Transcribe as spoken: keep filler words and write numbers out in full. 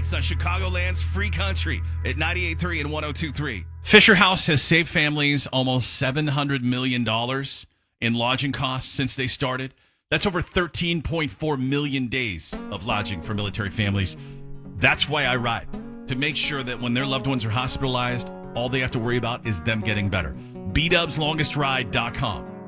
It's on Chicagoland's free country at ninety-eight point three and one oh two point three. Fisher House has saved families almost seven hundred million dollars in lodging costs since they started. That's over thirteen point four million days of lodging for military families. That's why I ride, to make sure that when their loved ones are hospitalized, all they have to worry about is them getting better. B Dubs Longest Ride dot com.